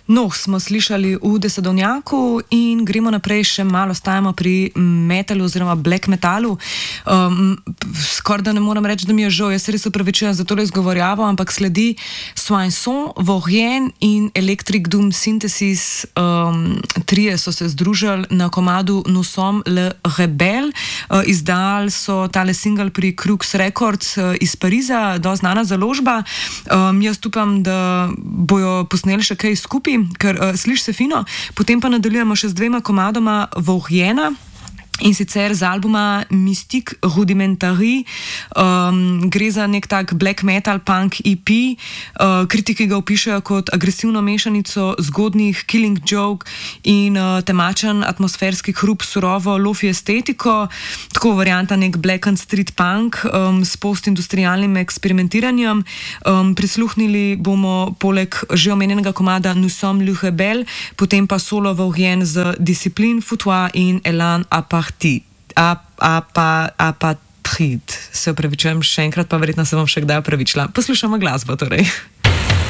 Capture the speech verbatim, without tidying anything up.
No, smo slišali v Desedovnjaku in gremo naprej, še malo stajamo pri metalu oziroma black metalu. Um, skoraj da ne moram reči, da mi je žal, jaz se res upravičujem za tole izgovorjavo, ampak sledi Soinson, Vaurien in Electric Doom Synthesis. Um, trije so se združili na komadu Nous sommes le rebel. Uh, izdali so tale single pri Crux Records uh, iz Pariza, do znana založba. Um, jaz upam, da bojo posneli še kaj skupaj, ker uh, sliši se fino. Potem pa nadaljujemo še z dvema komadoma Vauriena, in sicer z albuma Mystique Rudimentary. Um, gre za nek tak black metal punk E P. Uh, kritiki ga opišajo kot agresivno mešanico zgodnih Killing Joke in uh, temačen atmosferski hrup surovo lofi estetiko. Tako varianta nek black and street punk um, s postindustrialnim eksperimentiranjem. Um, prisluhnili bomo poleg že omenjenega komada Nous sommes le rebel, potem pa solo Vaurien z Discipline, Foutoir in Elan Apart. Apatrid. Se upravičujem še enkrat, pa verjetno se bom še kdaj upravičila. Poslušamo glasbo torej.